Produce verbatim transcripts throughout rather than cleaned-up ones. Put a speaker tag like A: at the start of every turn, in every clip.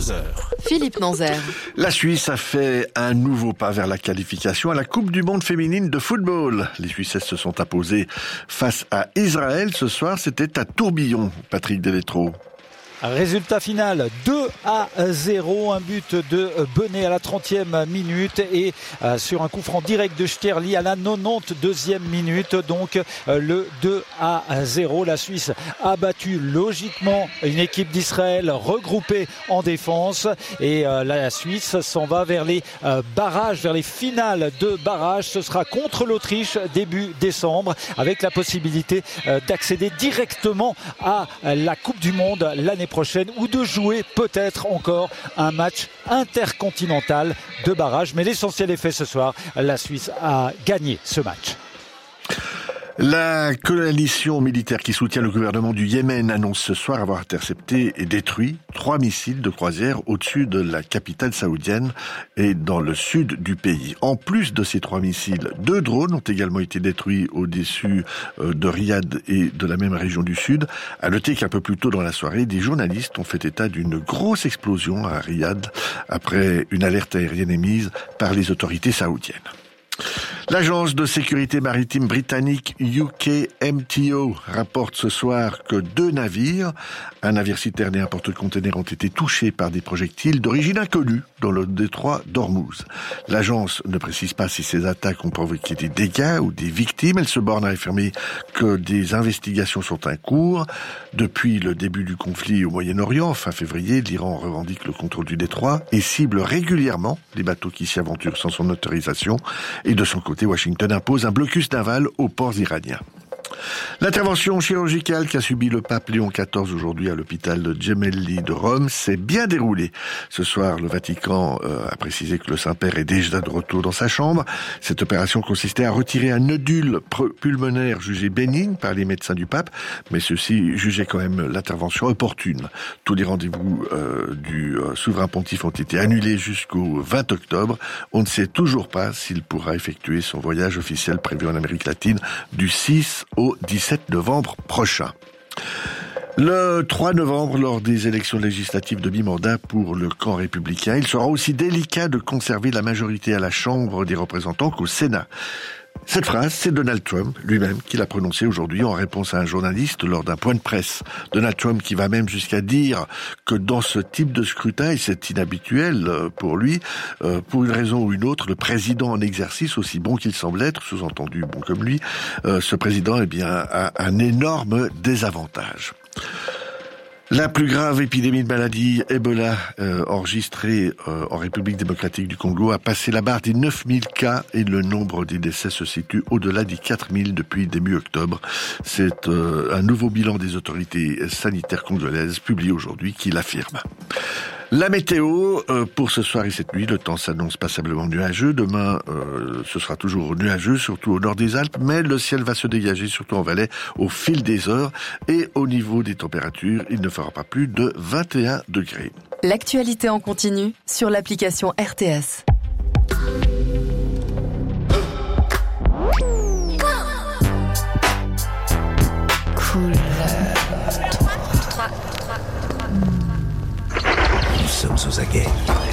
A: vingt-deux heures.
B: Philippe Nanzer.
C: La Suisse a fait un nouveau pas vers la qualification à la Coupe du monde féminine de football. Les Suissesses se sont imposées face à Israël. Ce soir, c'était à Tourbillon, Patrick Deletro.
D: Résultat final, deux à zéro, un but de Benet à la trentième minute et euh, sur un coup franc direct de Sterli à la quatre-vingt-douzième minute, donc euh, le deux à zéro. La Suisse a battu logiquement une équipe d'Israël regroupée en défense et euh, la Suisse s'en va vers les euh, barrages, vers les finales de barrages. Ce sera contre l'Autriche début décembre avec la possibilité euh, d'accéder directement à la Coupe du monde l'année prochaine ou de jouer peut-être encore un match intercontinental de barrage. Mais l'essentiel est fait ce soir. La Suisse a gagné ce match.
C: La coalition militaire qui soutient le gouvernement du Yémen annonce ce soir avoir intercepté et détruit trois missiles de croisière au-dessus de la capitale saoudienne et dans le sud du pays. En plus de ces trois missiles, deux drones ont également été détruits au-dessus de Riyad et de la même région du sud. À noter qu'un peu plus tôt dans la soirée, des journalistes ont fait état d'une grosse explosion à Riyad après une alerte aérienne émise par les autorités saoudiennes. L'agence de sécurité maritime britannique U K M T O rapporte ce soir que deux navires, un navire citerne et un porte-container, ont été touchés par des projectiles d'origine inconnue dans le détroit d'Ormuz. L'agence ne précise pas si ces attaques ont provoqué des dégâts ou des victimes. Elle se borne à affirmer que des investigations sont en cours. Depuis le début du conflit au Moyen-Orient, fin février, l'Iran revendique le contrôle du détroit et cible régulièrement les bateaux qui s'y aventurent sans son autorisation. Et de son côté, Washington impose un blocus naval aux ports iraniens. L'intervention chirurgicale qu'a subi le pape Léon quatorze aujourd'hui à l'hôpital de Gemelli de Rome s'est bien déroulée. Ce soir, le Vatican euh, a précisé que le Saint-Père est déjà de retour dans sa chambre. Cette opération consistait à retirer un nodule pulmonaire jugé bénigne par les médecins du pape, mais ceux-ci jugeaient quand même l'intervention opportune. Tous les rendez-vous euh, du euh, souverain pontife ont été annulés jusqu'au vingt octobre. On ne sait toujours pas s'il pourra effectuer son voyage officiel prévu en Amérique latine du six au dix-sept novembre prochain. Le trois novembre, lors des élections législatives de mi-mandat pour le camp républicain, il sera aussi délicat de conserver la majorité à la Chambre des représentants qu'au Sénat. Cette phrase, c'est Donald Trump lui-même qui l'a prononcée aujourd'hui en réponse à un journaliste lors d'un point de presse. Donald Trump qui va même jusqu'à dire que dans ce type de scrutin, et c'est inhabituel pour lui, pour une raison ou une autre, le président en exercice, aussi bon qu'il semble être, sous-entendu bon comme lui, ce président eh bien, a un énorme désavantage. La plus grave épidémie de maladie Ebola euh, enregistrée euh, en République démocratique du Congo a passé la barre des neuf mille cas et le nombre des décès se situe au-delà des quatre mille depuis début octobre. C'est euh, un nouveau bilan des autorités sanitaires congolaises publié aujourd'hui qui l'affirme. La météo, euh, pour ce soir et cette nuit, le temps s'annonce passablement nuageux. Demain, euh, ce sera toujours nuageux, surtout au nord des Alpes, mais le ciel va se dégager, surtout en Valais, au fil des heures. Et au niveau des températures, il ne fera pas plus de vingt et un degrés.
B: L'actualité en continu sur l'application R T S.
E: Cool.
A: Nous sommes aux aguets.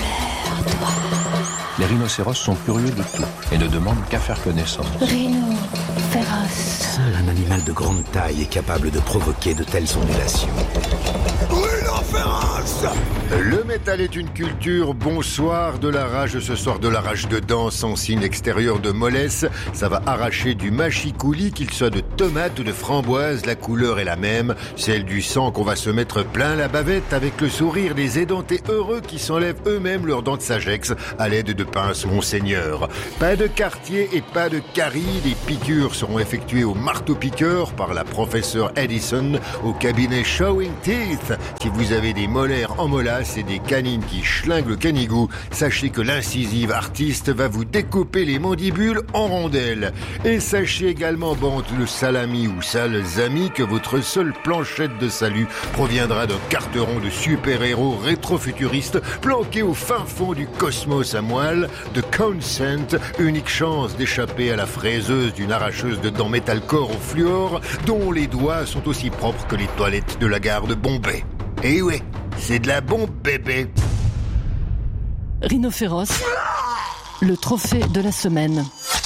A: Les rhinocéros sont curieux de tout et ne demandent qu'à faire connaissance.
E: Rhino, féroce.
F: Seul un animal de grande taille est capable de provoquer de telles ondulations.
G: Rhino féroce. Le métal est une culture. Bonsoir de la rage. Ce soir de la rage dedans, sans signe extérieur de mollesse. Ça va arracher du machicoulis, qu'il soit de tomate ou de framboise. La couleur est la même, celle du sang qu'on va se mettre plein la bavette avec le sourire des édentés heureux qui s'enlèvent eux-mêmes leurs dents de sagesse à l'aide de pince Monseigneur. Pas de quartier et pas de carie. Les piqûres seront effectuées au marteau-piqueur par la professeure Edison au cabinet Showing Teeth. Si vous avez des molaires en molasse et des canines qui schlinguent le canigou, sachez que l'incisive artiste va vous découper les mandibules en rondelles. Et sachez également, bande de salami ou sales amis, que votre seule planchette de salut proviendra d'un carteron de super-héros rétro-futuristes planqué au fin fond du cosmos à moelle de Consent, unique chance d'échapper à la fraiseuse d'une arracheuse de dents métalcore au fluor, dont les doigts sont aussi propres que les toilettes de la gare de Bombay. Et ouais, c'est de la bombe bébé.
H: Rhino féroce, le trophée de la semaine.